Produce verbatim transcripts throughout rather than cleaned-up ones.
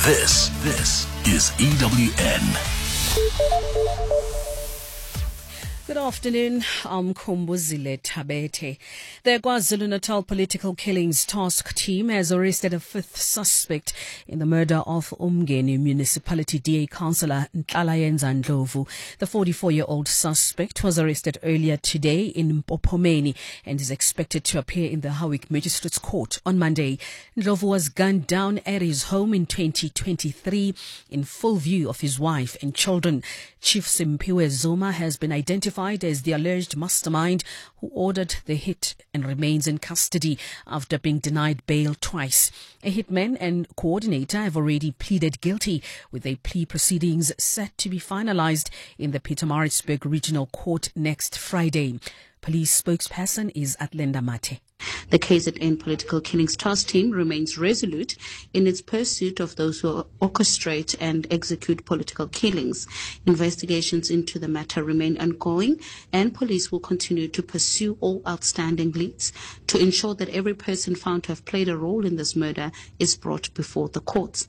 This, this is E W N. Good afternoon, I'm Kumbuzile Tabete. The KwaZulu-Natal Political Killings Task Team has arrested a fifth suspect in the murder of Umgeni Municipality D A Councillor Nhlalayenza Ndlovu. The forty-four-year-old suspect was arrested earlier today in Mpopomeni and is expected to appear in the Howick Magistrates Court on Monday. Ndlovu was gunned down at his home in twenty twenty-three in full view of his wife and children. Chief Simpiwe Zuma has been identified as the alleged mastermind who ordered the hit and remains in custody after being denied bail twice. A hitman and coordinator have already pleaded guilty, with their plea proceedings set to be finalized in the Pietermaritzburg Regional Court next Friday. Police spokesperson is Atlenda Mate. The K Z N Political Killings Task Team remains resolute in its pursuit of those who orchestrate and execute political killings. Investigations into the matter remain ongoing, and police will continue to pursue all outstanding leads to ensure that every person found to have played a role in this murder is brought before the courts.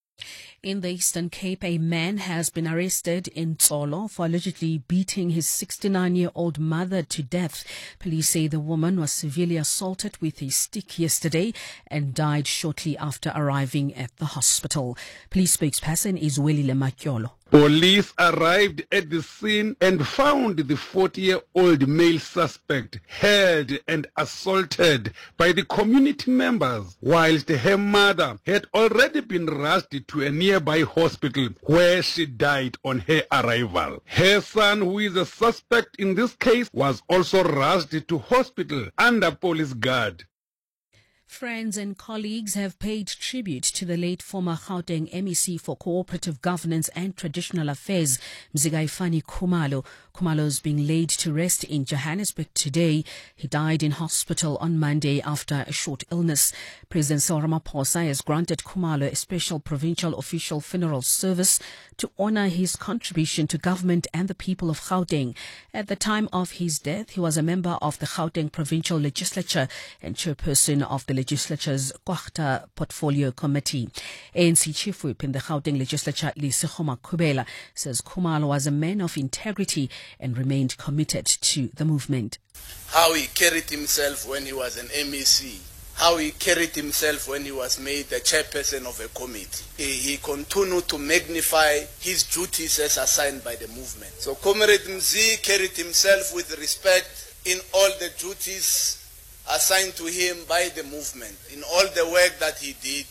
In the Eastern Cape, a man has been arrested in Tsolo for allegedly beating his sixty-nine-year-old mother to death. Police say the woman was severely assaulted with a stick yesterday and died shortly after arriving at the hospital. Police spokesperson is Welile Makyolo. Police arrived at the scene and found the forty-year-old male suspect held and assaulted by the community members, whilst her mother had already been rushed to a nearby hospital where she died on her arrival. Her son, who is a suspect in this case, was also rushed to hospital under police guard. Friends and colleagues have paid tribute to the late former Gauteng M E C for Cooperative Governance and Traditional Affairs, Mzikaifani Khumalo. Khumalo is being laid to rest in Johannesburg today. He died in hospital on Monday after a short illness. President Cyril Ramaphosa has granted Khumalo a special provincial official funeral service to honor his contribution to government and the people of Gauteng. At the time of his death, he was a member of the Gauteng Provincial Legislature and chairperson of the legislature's Kwagta Portfolio Committee. A N C Chief Whip in the Gauteng Legislature, Lesego Makhubela, says Khumalo was a man of integrity and remained committed to the movement. How he carried himself when he was an M E C, how he carried himself when he was made the chairperson of a committee. He, he continued to magnify his duties as assigned by the movement. So Comrade Mzi carried himself with respect in all the duties assigned to him by the movement. In all the work that he did,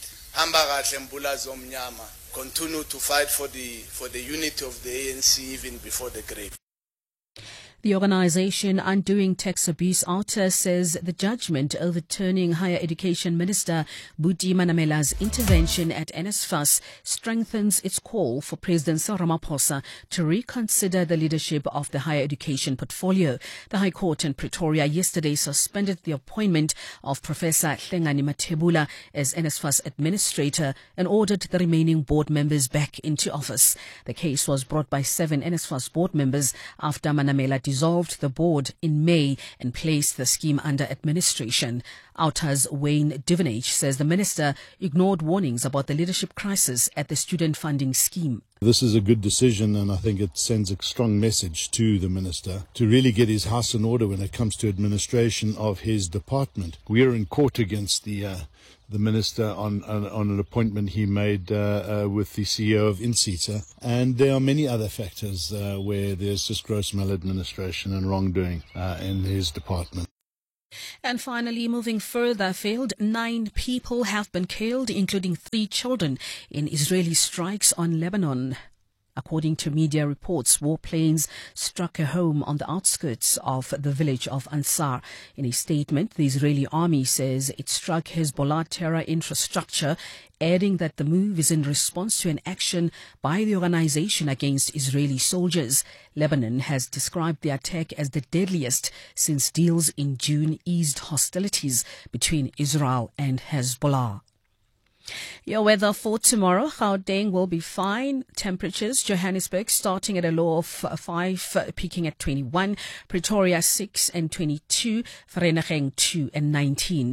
continue to fight for the for the unity of the A N C even before the grave. The organization Undoing Tax Abuse Outer says the judgment overturning Higher Education Minister Buti Manamela's intervention at NSFAS strengthens its call for President Cyril Ramaphosa to reconsider the leadership of the higher education portfolio. The High Court in Pretoria yesterday suspended the appointment of Professor Hlengani Mathebula as NSFAS administrator and ordered the remaining board members back into office. The case was brought by seven NSFAS board members after Manamela dissolved the board in May and placed the scheme under administration. Outer's Wayne Duvenage says the minister ignored warnings about the leadership crisis at the student funding scheme. This is a good decision, and I think it sends a strong message to the minister to really get his house in order when it comes to administration of his department. We are in court against the uh, the minister on, on on an appointment he made uh, uh, with the C E O of Insita, and there are many other factors uh, where there's just gross maladministration and wrongdoing uh, in his department. And finally, moving further afield, nine people have been killed, including three children, in Israeli strikes on Lebanon. According to media reports, warplanes struck a home on the outskirts of the village of Ansar. In a statement, the Israeli army says it struck Hezbollah terror infrastructure, adding that the move is in response to an action by the organization against Israeli soldiers. Lebanon has described the attack as the deadliest since deals in June eased hostilities between Israel and Hezbollah. Your weather for tomorrow: Gauteng will be fine. Temperatures: Johannesburg starting at a low of five, peaking at twenty-one. Pretoria six and twenty-two. Vereeniging two and nineteen.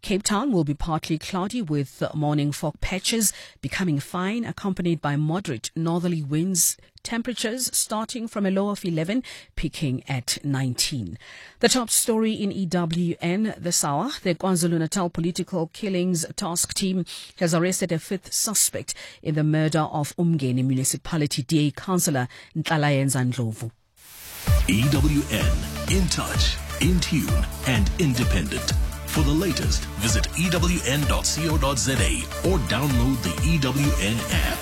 Cape Town will be partly cloudy with morning fog patches becoming fine, accompanied by moderate northerly winds. Temperatures starting from a low of eleven, peaking at nineteen. The top story in E W N this hour: the KwaZulu-Natal Political Killings Task Team has arrested a fifth suspect in the murder of Umgeni Municipality D A Councillor Nhlalayenza Ndlovu. E W N, in touch, in tune, and independent. For the latest, visit E W N dot co dot za or download the E W N app.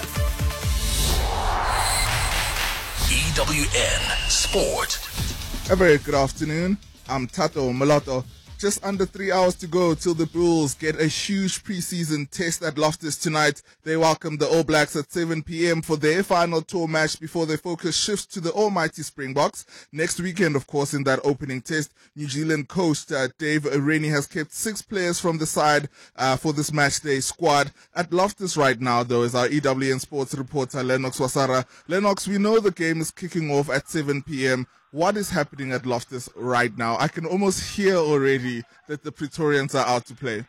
E W N Sport. A very good afternoon. I'm Tato Mulatto. Just under three hours to go till the Bulls get a huge preseason test at Loftus tonight. They welcome the All Blacks at seven p.m. for their final tour match before their focus shifts to the almighty Springboks. Next weekend, of course, in that opening test, New Zealand coach uh, Dave Rennie has kept six players from the side uh, for this match day squad. At Loftus right now, though, is our E W N Sports reporter Lennox Wasara. Lennox, we know the game is kicking off at seven p.m. What is happening at Loftus right now? I can almost hear already that the Pretorians are out to play.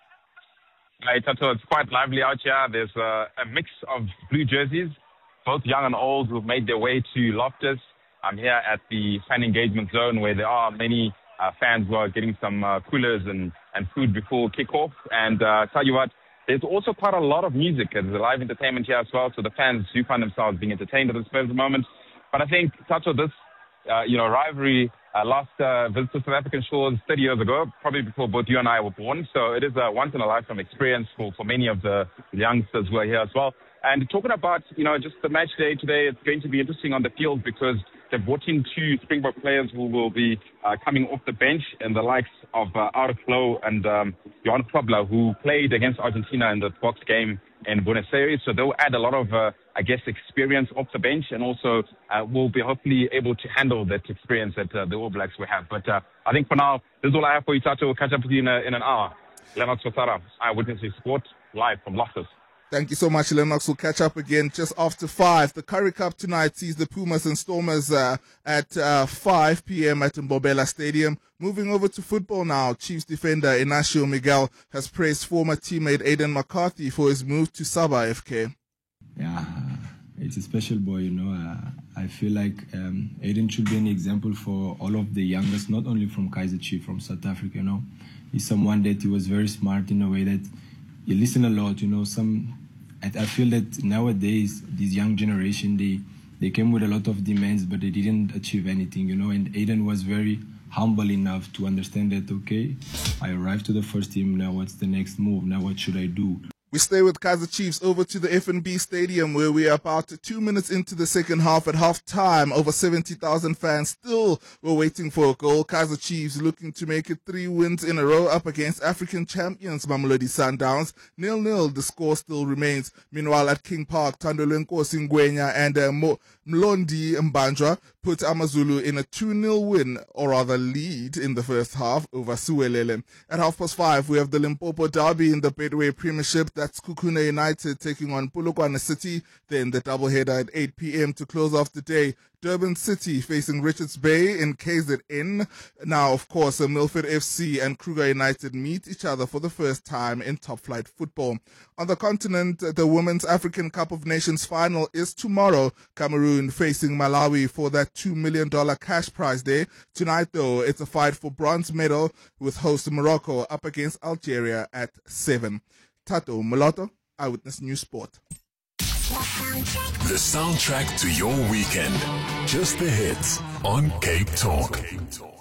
Hey, Tato, it's quite lively out here. There's a, a mix of blue jerseys, both young and old, who've made their way to Loftus. I'm here at the fan engagement zone where there are many uh, fans who are getting some uh, coolers and, and food before kickoff. And uh, tell you what, there's also quite a lot of music. There's a live entertainment here as well, so the fans do find themselves being entertained at this present moment. But I think, Tato, this Uh, you know, rivalry uh, last uh, visit to South African shores thirty years ago, probably before both you and I were born. So it is a once-in-a-lifetime experience for, for many of the youngsters who are here as well. And talking about, you know, just the match day today, it's going to be interesting on the field because they've brought in two Springbok players who will be uh, coming off the bench, and the likes of uh, Auric Flo and um, Johan Probla, who played against Argentina in the box game in Buenos Aires. So they'll add a lot of, uh, I guess, experience off the bench, and also uh, will be hopefully able to handle that experience that uh, the All Blacks will have. But uh, I think for now, this is all I have for you, Tato. We'll catch up with you in, a, in an hour. Lennox Wasara, Eyewitness Sport, live from Loftus. Thank you so much, Lennox. We'll catch up again just after five. The Currie Cup tonight sees the Pumas and Stormers uh, at uh, five p.m. at Mbobela Stadium. Moving over to football now, Chiefs defender Inacio Miguel has praised former teammate Aiden McCarthy for his move to Saba F K. Yeah, it's a special boy, you know. Uh, I feel like um, Aiden should be an example for all of the youngest, not only from Kaizer Chiefs, from South Africa, you know. He's someone that he was very smart in a way that you listen a lot, you know. Some, I, I feel that nowadays, this young generation, they, they came with a lot of demands, but they didn't achieve anything, you know. And Aiden was very humble enough to understand that, okay, I arrived to the first team, now what's the next move? Now what should I do? We stay with Kaizer Chiefs over to the F N B Stadium, where we are about two minutes into the second half. At half-time, over seventy thousand fans still were waiting for a goal. Kaizer Chiefs looking to make it three wins in a row up against African champions Mamelodi Sundowns. nil nil, the score still remains. Meanwhile, at King Park, Thandolwe Nkosi Ngwenya and uh, Mo- Mlondi Mbanjwa put Amazulu in a two nil win, or rather lead, in the first half over Suwelele. At half past five, we have the Limpopo Derby in the Betway Premiership. That's Kukuna United taking on Polokwane City. Then the doubleheader at eight p.m. to close off the day. Durban City facing Richards Bay in K Z N. Now, of course, uh, Milford F C and Kruger United meet each other for the first time in top flight football. On the continent, the Women's African Cup of Nations final is tomorrow. Cameroon facing Malawi for that two million dollars cash prize there. Tonight, though, it's a fight for bronze medal with host Morocco up against Algeria at seven. Tato Mulatto, Eyewitness News Sport. The soundtrack to your weekend. Just the hits on Cape Talk.